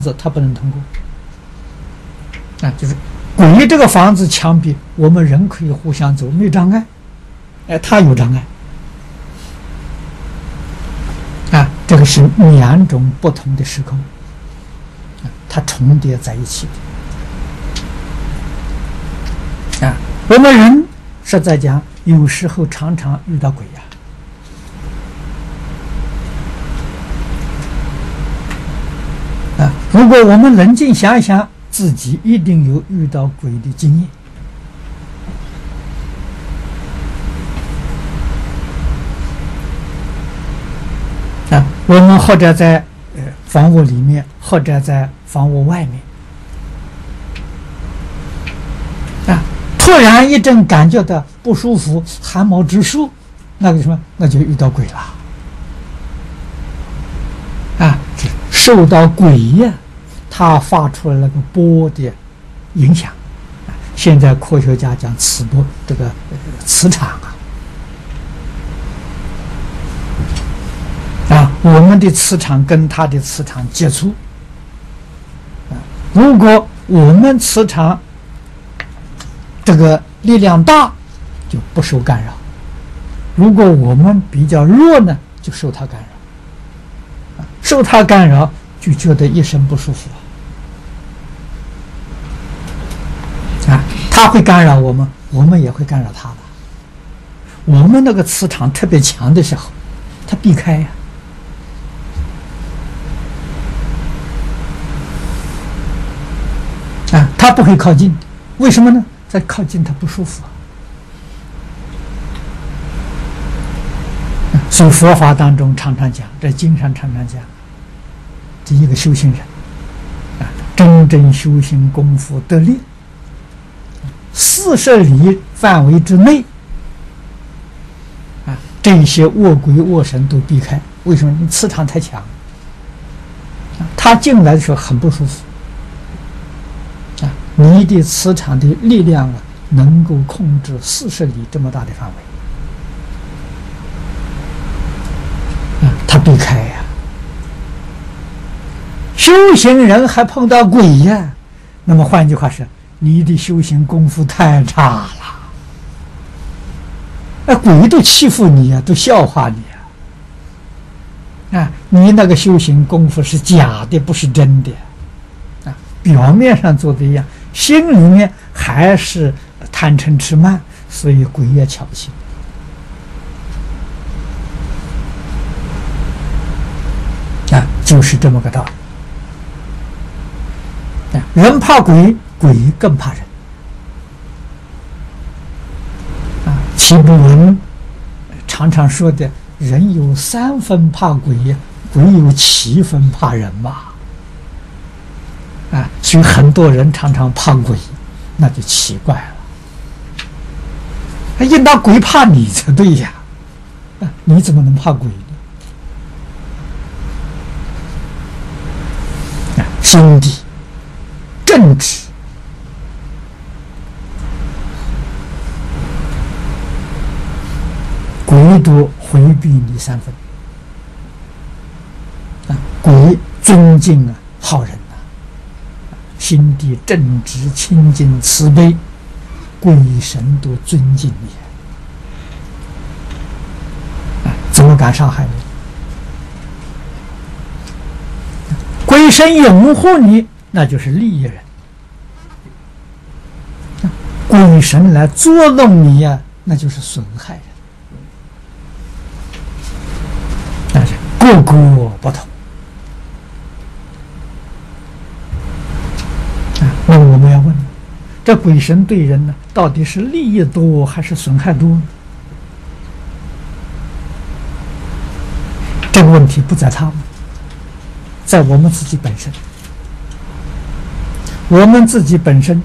它不能通过。就是鬼这个房子墙壁，我们人可以互相走，没障碍。它有障碍。这个是两种不同的时空，它重叠在一起的。我们人实在讲，有时候常常遇到鬼如果我们冷静想一想，自己一定有遇到鬼的经验。我们或者在房屋里面，或者在房屋外面，突然一阵感觉到不舒服，汗毛直竖，那个什么，那就遇到鬼了。受到鬼它发出了那个波的影响。现在科学家讲磁波，这个磁场我们的磁场跟它的磁场接触，如果我们磁场这个力量大，就不受干扰；如果我们比较弱呢，就受它干扰。受它干扰，就觉得一身不舒服。它会干扰我们，我们也会干扰它的。我们那个磁场特别强的时候，它避开它不会靠近，为什么呢？再靠近它不舒服。所以佛法当中常常讲，在经上常常讲，这一个修行人真正修行功夫得力，40里范围之内这些恶鬼恶神都避开。为什么？你磁场太强，他进来的时候很不舒服。你的磁场的力量能够控制40里这么大的范围，他避开修行人还碰到鬼那么换句话说，你的修行功夫太差了，鬼都欺负你都笑话你你那个修行功夫是假的，不是真的表面上做的一样，心里面还是贪嗔痴慢，所以鬼也瞧不起就是这么个道理。人怕鬼，鬼更怕人。齐不文常常说的，人有3分怕鬼，鬼有7分怕人嘛。所以很多人常常怕鬼，那就奇怪了。应当鬼怕你才对呀，你怎么能怕鬼呢？心地正直，鬼都回避你3分。鬼尊敬好人。心地正直、清净、慈悲，鬼神都尊敬你，怎么敢伤害你？鬼神拥护你，那就是利益人；鬼神来捉弄你那就是损害人。但是个个不同。那么我们要问，这鬼神对人呢，到底是利益多还是损害多呢？这个问题不在他们，在我们自己本身。我们自己本身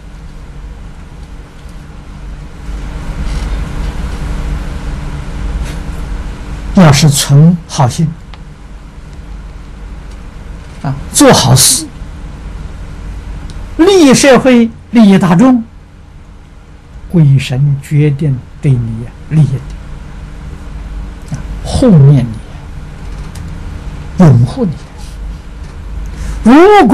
要是存好心做好事，利益社会，利益大众，鬼神决定对你利益的，护念你，拥护你。 如果